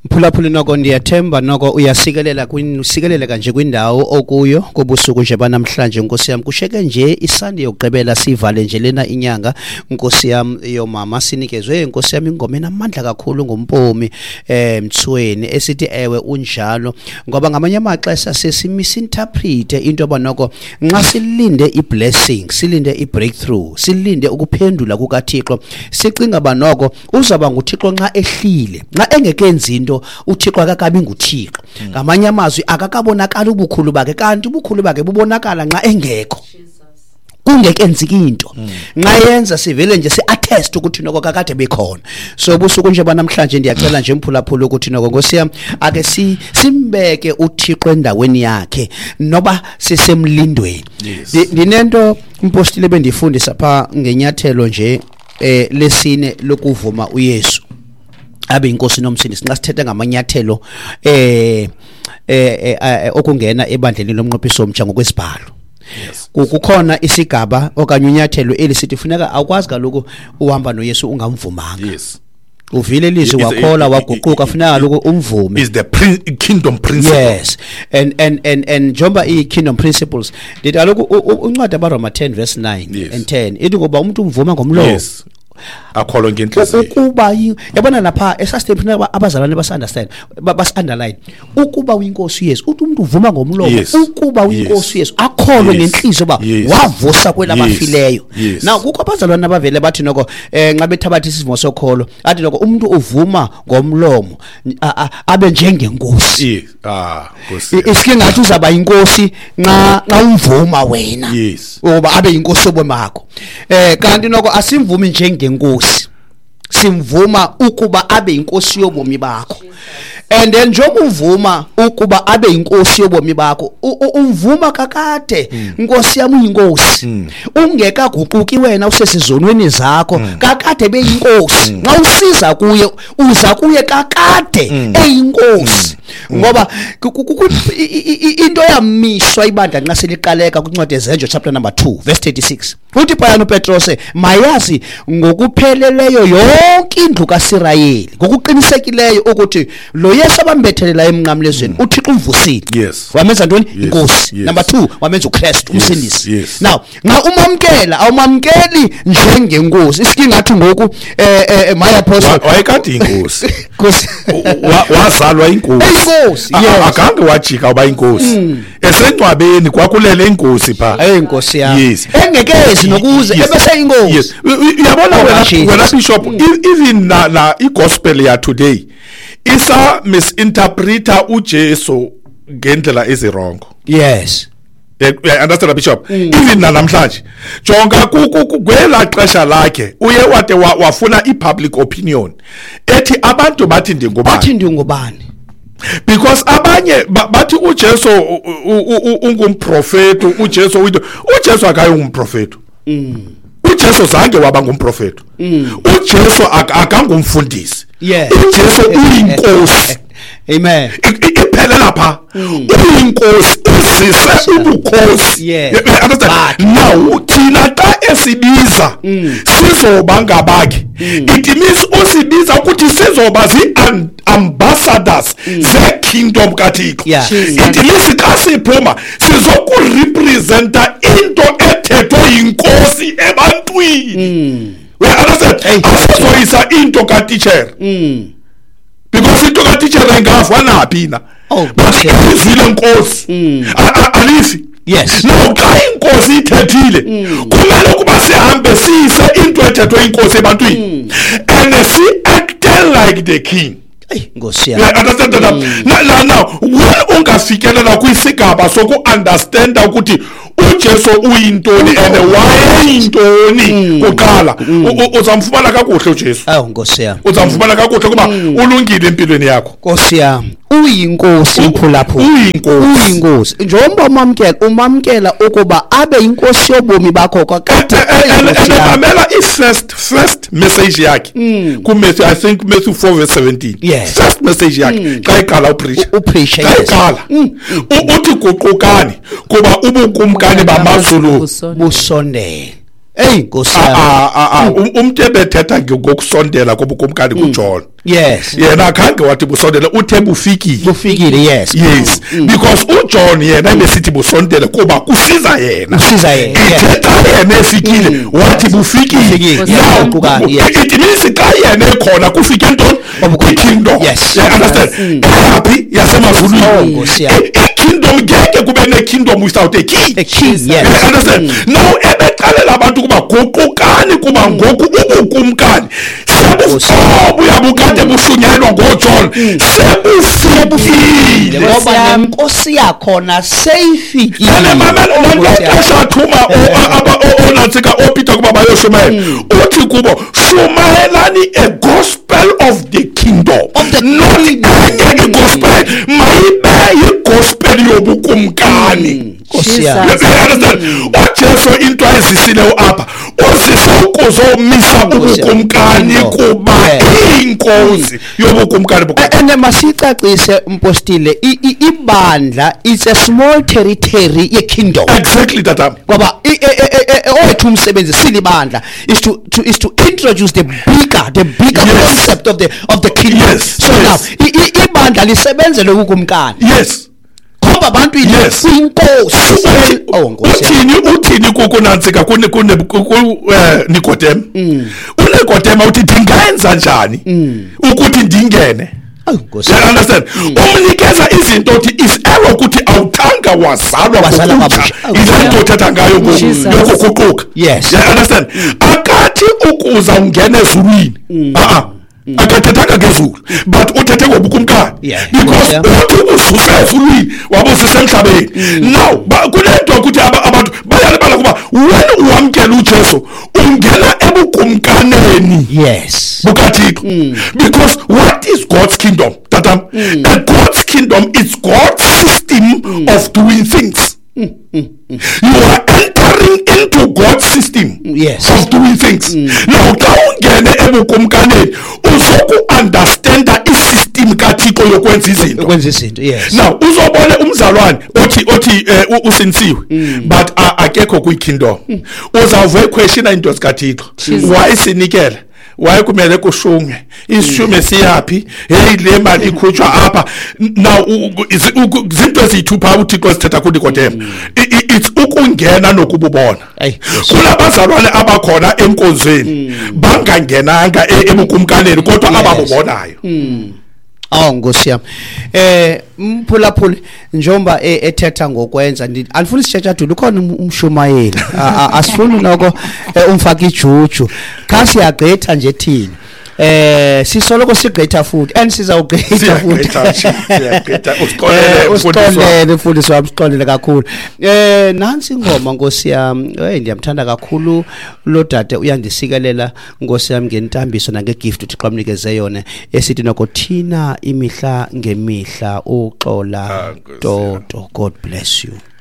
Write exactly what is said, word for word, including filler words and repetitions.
Mphulaphuli noko ndiyathemba noko uyasikelela kwinusikelela kanje kwindawo okuyo kubusuku nje banamhlanje Nkosi yami kusheke nje isandi yokugqibela sivale nje lena inyanga Nkosi yami yomama sinikezwe Nkosi yami ingoma enamandla kakhulu ngompomi eh Mthweni esithi ewe unjalo ngoba ngamanye amaxesha sesimisinterprete into abanoko nxa silinde iblessing silinde ibreakthrough silinde ukuphendula kukaThixo sicinga banoko uzaba nguThixo nxa ehlile nxa engekenzi into uThixo akakabi nguThixo ngamanye amazwi akakabonakala ubukhulu bakhe kanti ubukhulu bakhe bubonakala nxa engekho kungekenziki into nxa yenza sivele nje siattest ukuthi noko kakade bekhona so busuku nje banamhlanje ndiyacela nje Mphulaphuli ukuthi noko Nkosi yami ake si simbeke uThixo endaweni yakhe noba sisemlindweni ndinento impostile bendifundisa pha ngenyathelo nje eh lesine lokuvuma uYesu abe inkosi nomsindisi nxa sithethe ngamanyathelo eh eh okungena ebandleni lomnqophiso omtsha ngokwesibhalo kukhona isigaba okanye unyathelo elisithi funeka akwazi kaloku uhamba noYesu ungamvumanga yes uvile lizwi wakhola waguquka funeka lokho umvume is the kingdom principle yes and and and and jomba i kingdom principles did kaloku uncwadi abaRoma ten verse nine yes. and ten ithi ngoba umuntu umvuma ngomlomo yes akholwa ngenhliziyo ukuba yabona lapha esasithemphina abazalwane bas understand bas underline ukuba uyinkosi Yesu uthi umuntu uvuma ngomlomo ukuba uyinkosi Yesu akholwe ngenhliziyo ba wavusa kwelabafileyo now kukho abazalwane abavele bathi noko eh nxa bethabatha isivimo sokholo athi noko umuntu uvuma ngomlomo abe njengenkosi ah nkosi isike ngathi uzaba inkosi nxa nxa umvuma wena ngoba abe inkosi obomakho eh kanti noko asimvumi njenge nkosi simvuma ukuba abe inkosi yobomi bakho and then njengoba uvuma ukuba abe inkosi yobomi bakho umvuma kakade inkosi yami uyinkosi ungeka guquki wena usesizonweni zakho kakade beyinkosi nxa usiza kuye uza kuye kakade eyinkosi ngoba into yamiswa ibandla nxa seliqaleka kuncwadi ezenzo chapter number two verse thirty-six uthi phayana uPetros mayazi ngokupheleleyo yonke indlu kaSirayeli ngokuqinisekileyo ukuthi lo Yesu abambethelela emnqamlezweni uThixo umvusile yes wamenza ntoni inkosi number two wamenza uKristu umsindisi now nxa umamkela awumamkeli njengenkosi isiki ngathi ngoku eh my apostle wayekade inkosi inkosi wazalwa inkosi inkosi akange wajika uba inkosi esencwabeni kwakulele inkosi pha hey inkosi yami yes engekezi nokuze ebese inkosi yes uyabona wena wena bishop even na la igospel ya today isa misinterpreta uJesu ngendlela ezirongo yes I understand bishop even namhlanje jonga kwela xesha lakhe uye wade wafuna ipublic opinion ethi abantu bathi ndingubani bathi ndingubani because abanye bathi uJesu ungumprofeti uJesu uyido uJesu akayi ungumprofeti uJesu zange waba ngumprofeti uJesu akangumfundisi uJesu uyinkosi amen iphela lapha uyinkosi usise ubukhosi now thina xa esibiza sizoba ngabakhe it means usibiza ukuthi sizoba zi-ambassadors ze-kingdom kaThixo it means xa siphuma sizokurepresenta into ethethwe yinkosi ebantwini we understand asizoyisa into kaTeacher because into kaTeacher engava naphi na but izile inkosi alifi yes no xa inkosi ithethile kumele kuba sihambe siyise into ethethwe inkosi ebantwini and si act like the king Nkosi yami understand that now now when ungafikelela kwisigaba soku understand ukuthi uJesu uyintoni and why intoni uqala uzamfumana kakuhle uJesu awu Nkosi yami uzamfumana kakuhle kuba ulungile empilweni yakho Nkosi yami uyinkosi Mphulaphuli uyinkosi uyinkosi njengoba umamkela umamkela ukuba abe inkosi yobomi bakho kwakade amela i first first message yakhe ku Matthew I think Matthew four verse seventeen first message yakhe xa iqala upreach upreach iqala uthi guqukani kuba ubunkumkani bamazulu busondele hey Nkosi yami umuntu ebethetha ngokusondela kobukumkani kuJohn yes yena khange wathi busondela uthe bufikile bufikile yes yes because uJohn yena ebesithi busondela kuba kusiza yena kusiza yena ithetha yena efikile wathi bufikile now it means xa yena ekhona kufike into kingdom yes understand happy yasemazulwini kingdom ngeke kube ne kingdom without a key a key yes understand now ebeqalela abantu kuba goqokani kuba ngoku ubukumkani sebubuya bukade bushunyelwa ngoJohn sebufikile ngoba nenkosi yakhona seyifikile yale mama lo eshathuma onatsika oPeter kuba bayoshumayela uthi kubo shumayelani a gospel of the kingdom not the gospel mayibe igospel yobukumkani Nkosi yami uJesu into ayizisile uapha uzise ukuzomisa ubukumkani kuba inkosi yobukumkani ene masicacise umpostile ibandla it's a small territory ye kingdom exactly tata ngoba owethu umsebenzi silibandla is to to is to introduce the bigger the bigger yes. concept of the of the kingdom yes. so yes. now ibandla lisebenzele ubukumkani yes ngoba abantu inkosi oh nkosi uthini uthini kokunantsika kune kune Nikodem uNikodem uthi ndingenza njani ukuthi ndingene nkosi you understand umnikeza izinto uthi is error ukuthi awuthanga wazalwa ngokutsha izinto thetha ngayo ngokuquqa yes you understand akathi ukuza ungena ezulwini a a akathethanga ngezulu but uthethe ngobukumkani because uthi usuzezulwini wabusisa emhlabeni now kunento ukuthi abantu bayalibala kuba when uwamkela uJesu ungena ebukumkaneni yes bukathixo because what is God's kingdom tata and God's kingdom is God's system of doing things you are entering into God's system yes. of doing things now xa ungene ebukumkaneni uzoku understanda isystem kaThixo yokwenza izinto yokwenza izinto yes now uzobona umzalwane othi othi usinsiwe but akekho kwi-kingdom uzawuve question into zikaThixo why sinikela why kumele kushunge isishume siyapi hey le mali ikhutshwa apha now izinto ezithupha uThixo sithetha kuNikodem it's ukungena nokububona kulabazalwane abakhona enkonzweni bangangenanga ebukumkaneni kodwa ababubonayo awu Nkosi yami eh mphulaphula njomba ethetha ngokwenza andifuni sitshajadula ukhona umshumayeli asifuni noko umfaka ijuju khasi yagqitha nje thina eh sisoloko sigqitha futhi and sizawugqitha futhi siyagqitha usiqolele usiqolele futhi siwabsiqolele kakhulu eh nansi ingoma Nkosi yami hey ndiyamthanda kakhulu lo dade uyandisikelela Nkosi yami ngentambiso nangegift uthi xamnikeze yona esithi noko thina imihla ngemihla uxola Toto God bless you.